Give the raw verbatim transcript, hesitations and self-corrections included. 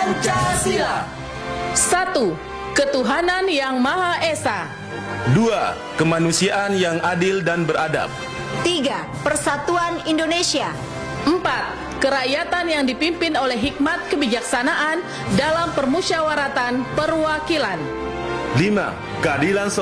Pancasila. Satu, ketuhanan yang Maha Esa. Dua, kemanusiaan yang adil dan beradab. Tiga, persatuan Indonesia. Empat, kerakyatan yang dipimpin oleh hikmat kebijaksanaan dalam permusyawaratan perwakilan. Lima, keadilan sosial.